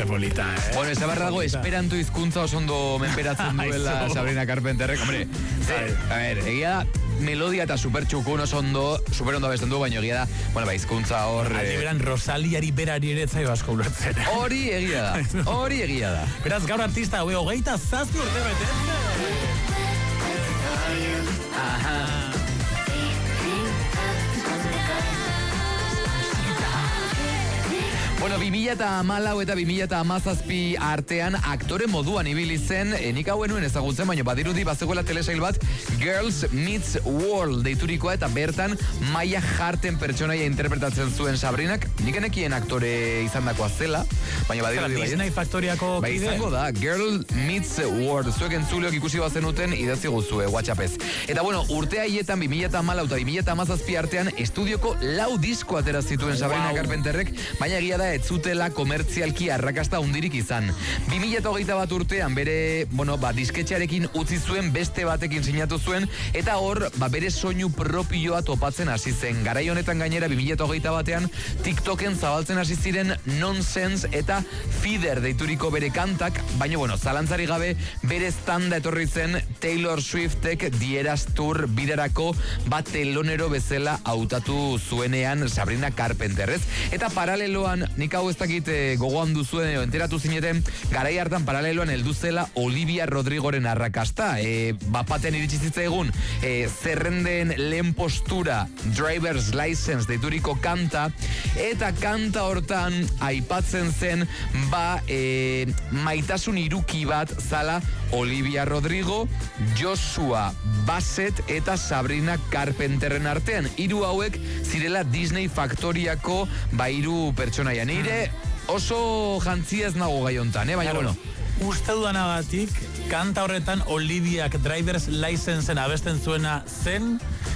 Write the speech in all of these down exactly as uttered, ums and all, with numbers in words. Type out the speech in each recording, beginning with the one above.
ze polita, eh? Bueno, ez dago, esperanto hizkuntza oso ondo menperatzen duela Sabrina Carpenterrek. Hombre, ze, a ver, egia da, melodia eta super txukun oso ondo, super ondo abesten du, baina egia da, bueno, ba, hizkuntza hor... Aldi beran, Rosaliari berari ere etzaio asko ulertzen. Hori egia da, hori egia da. Beraz, gaur artista, hue, hogeita zazpi urte betetzen. Aha. Bueno, bi mila hamalau eta bi mila hamazazpi artean aktore moduan ibili zen, e, nik hauen nuen ezagutzen, baina badirudi bazegoela telesail bat Girls Meets World deiturikoa eta bertan Maia Harten pertsonaia interpretatzen zuen Sabrinak, nik enekien aktore izandakoa zela, baina badirudi bai. Disney Faktoriako bai, kide? Izango da, Girl Meets World, zuek entzuleok ikusi bazenuten idatzi guzue, WhatsAppez. Eta bueno, urte haietan bi mila hamalau eta bi mila hamazazpi artean estudioko lau disko atera zituen Sabrina wow. Carpenterrek, baina egia da ez zutela komertzialki arrakasta hundirik izan. bi mila hogeita bat urtean bere, bueno, ba, disketxearekin utzi zuen, beste batekin sinatu zuen, eta hor, ba, bere soinu propioa topatzen hasi zen. Garai honetan gainera, bi mila hogeita batean, TikToken zabaltzen hasi ziren Nonsense eta Feeder deituriko bere kantak, baina, bueno, zalantzari gabe, bere standa etorri zen Taylor Swiftek Dieras Tour biderako bat telonero bezala hautatu zuenean Sabrina Carpenterrez. Eta paraleloan, nik hau ez dakit e, gogoan duzuen, enteratu zineten, garai hartan paraleloan heldu zela Olivia Rodrigoren arrakasta. E, bapaten iritsi zitzaigun e, zerrenden lehen postura Driver's License deituriko kanta, eta kanta hortan aipatzen zen ba e, maitasun iruki bat zala Olivia Rodrigo, Joshua Bassett eta Sabrina Carpenterren artean. Hiru hauek zirela Disney Faktoriako ba hiru pertsonaia. Nire oso jantzia ez nago gai hontan, eh? Baina, bueno. Uste dudanagatik, kanta horretan Oliviak Driver's License abesten zuena zen,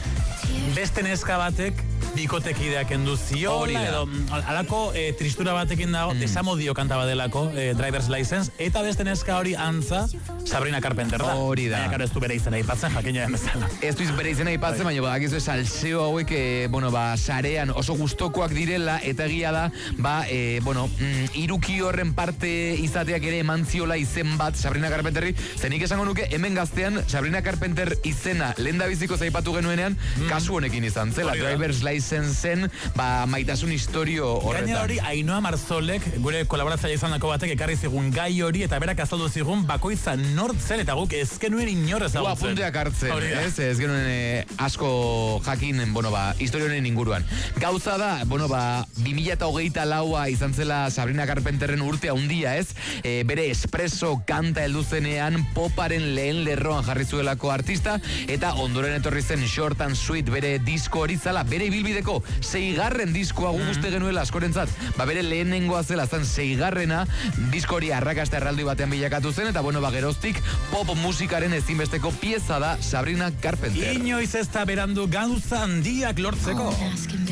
beste neska batek bikotekideak endu ziola, edo alako e, tristura batekin dago, mm. desamodio kanta badelako, e, Driver's License, eta beste neska hori antza Sabrina Carpenter da. Hori da. Baina, karo, ez du bere izena ipatzen, jakina den bezala. Ez du bere izena ipatzen, baina bak, ez du salseo hauek, e, bueno, ba, sarean oso gustokoak direla, eta egia da, ba, e, bueno, mm, iruki horren parte izateak ere eman ziola izen bat Sabrina Carpenterri, zenik esango nuke, hemen gaztean, Sabrina Carpenter izena lehen da biziko zaipatu genuenean, mm. kasu honekin izan zela, Driver's License zen, ba, maitasun historio horretan. Gaina hori, Ainhoa Marzolek, gure kolaboratzaile izan dako batek, ekarri zigun gai hori, eta berak azaldu zigun, bakoitza nortzen, eta guk ez genuen inorrez hau zen. Gua, punteak hartzen, ez? Ez genuen eh, asko jakin, bueno, ba, historionen inguruan. Gauza da, bueno, ba, bi mila hogeita laua izan zela Sabrina Carpenterren urte handia, ez? E, bere espresso kanta heldu zenean poparen lehen lerroan jarri zuelako artista, eta ondoren etorri zen Short and Sweet bere disko hori zala, bere ibilbideko seigarren diskoa gu uste genuela askorentzat, ba bere lehenengoa zela zen seigarrena, disko hori arrakasta erraldi batean bilakatu zen, eta bueno, ba geroztik pop musikaren ezinbesteko pieza da Sabrina Carpenter. Inoiz ez da berandu gauza handiak lortzeko.